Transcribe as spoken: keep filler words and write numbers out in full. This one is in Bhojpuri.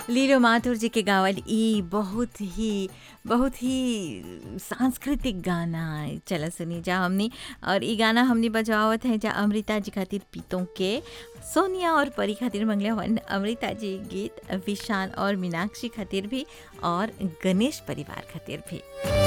लीलो माथुर जी के गावल ई बहुत ही बहुत ही सांस्कृतिक गाना है। चला सुनी जा हमनी और ई गाना हमनी बजावत है जा अमृता जी खातिर पीतों के, सोनिया और परी खातिर मंगले हवन अमृता जी गीत, विशाल और मीनाक्षी खातिर भी और गणेश परिवार खातिर भी।